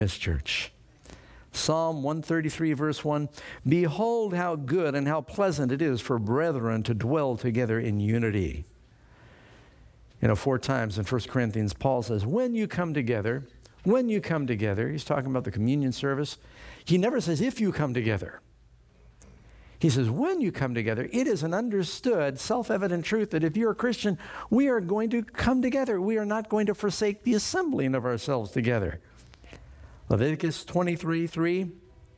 His church. Psalm 133, verse 1, behold how good and how pleasant it is for brethren to dwell together in unity. 4 times in 1 Corinthians, Paul says, when you come together, he's talking about the communion service. He never says, if you come together. He says, when you come together, it is an understood, self-evident truth that if you're a Christian, we are going to come together. We are not going to forsake the assembling of ourselves together. Leviticus 23:3,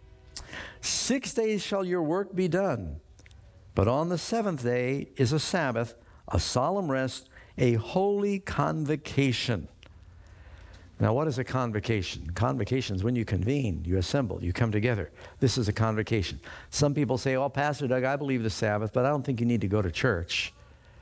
6 days shall your work be done, but on the 7th day is a Sabbath, a solemn rest, a holy convocation. Now, what is a convocation? Convocation is when you convene, you assemble, you come together. This is a convocation. Some people say, oh, Pastor Doug, I believe the Sabbath, but I don't think you need to go to church.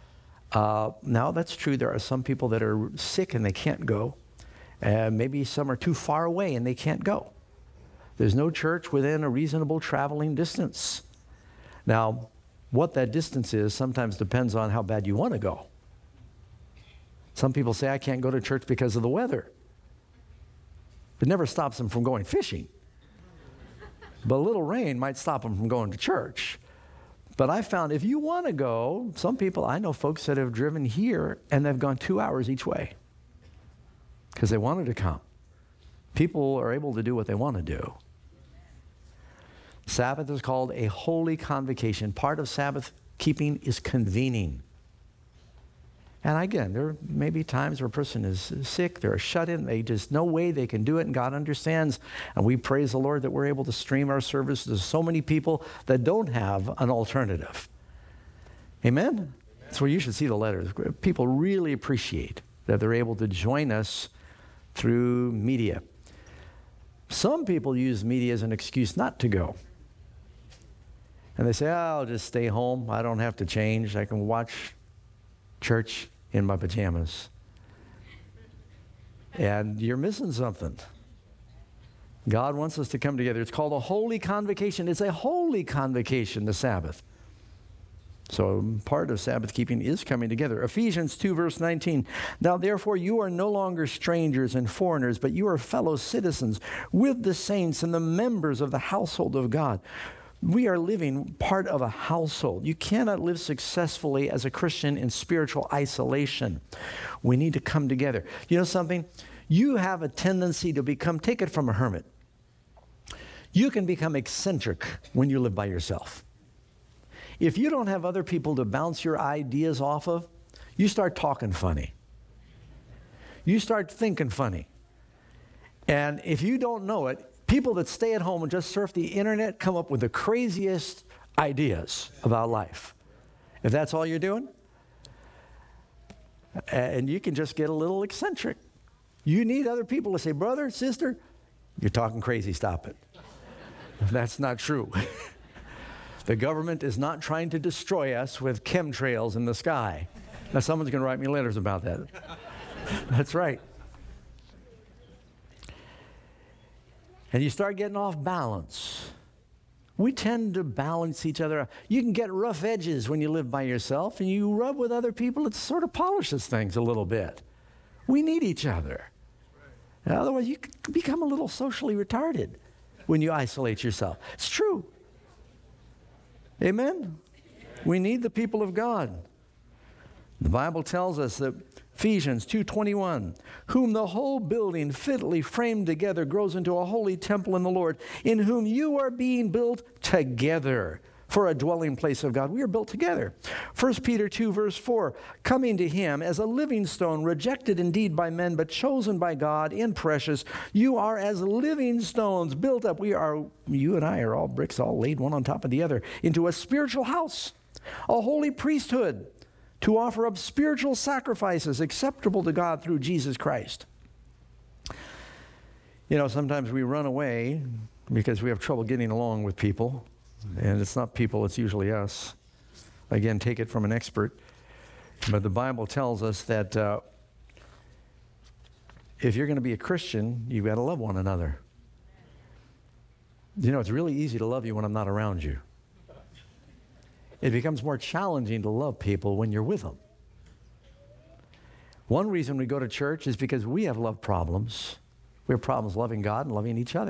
Now, that's true. There are some people that are sick and they can't go. Maybe some are too far away and they can't go. There's no church within a reasonable traveling distance. Now, what that distance is sometimes depends on how bad you want to go. Some people say, I can't go to church because of the weather. It never stops them from going fishing. But a little rain might stop them from going to church. But I found if you want to go, some people, I know folks that have driven here and they've gone 2 hours each way because they wanted to come. People are able to do what they want to do. Sabbath is called a holy convocation. Part of Sabbath keeping is convening. And again, there may be times where a person is sick, they're shut in, they just no way they can do it, and God understands. And we praise the Lord that we're able to stream our service to so many people that don't have an alternative. Amen? That's where you should see the letters. People really appreciate that they're able to join us through media. Some people use media as an excuse not to go. And they say, I'll just stay home. I don't have to change. I can watch church in my pajamas. And you're missing something. God wants us to come together. It's called a holy convocation. It's a holy convocation, the Sabbath. So part of Sabbath keeping is coming together. Ephesians 2, verse 19. Now therefore you are no longer strangers and foreigners, but you are fellow citizens with the saints and the members of the household of God. We are living part of a household. You cannot live successfully as a Christian in spiritual isolation. We need to come together. You know something? You have a tendency to take it from a hermit. You can become eccentric when you live by yourself. If you don't have other people to bounce your ideas off of, you start talking funny. You start thinking funny. And if you don't know it, people that stay at home and just surf the internet come up with the craziest ideas about life. If that's all you're doing, and you can just get a little eccentric. You need other people to say, brother, sister, you're talking crazy, stop it. That's not true. The government is not trying to destroy us with chemtrails in the sky. Now someone's going to write me letters about that. That's right. And you start getting off balance. We tend to balance each other out. You can get rough edges when you live by yourself, and you rub with other people, it sort of polishes things a little bit. We need each other. And otherwise, you can become a little socially retarded when you isolate yourself. It's true. Amen? We need the people of God. The Bible tells us that Ephesians 2:21, whom the whole building fitly framed together grows into a holy temple in the Lord, in whom you are being built together for a dwelling place of God. We are built together. 1 Peter 2, verse 4, coming to him as a living stone, rejected indeed by men, but chosen by God and precious. You are as living stones built up. You and I are all bricks, all laid one on top of the other, into a spiritual house, a holy priesthood, to offer up spiritual sacrifices acceptable to God through Jesus Christ. You know, sometimes we run away because we have trouble getting along with people. And it's not people, it's usually us. Again, take it from an expert. But the Bible tells us that if you're going to be a Christian, you've got to love one another. You know, it's really easy to love you when I'm not around you. It becomes more challenging to love people when you're with them. One reason we go to church is because we have love problems. We have problems loving God and loving each other.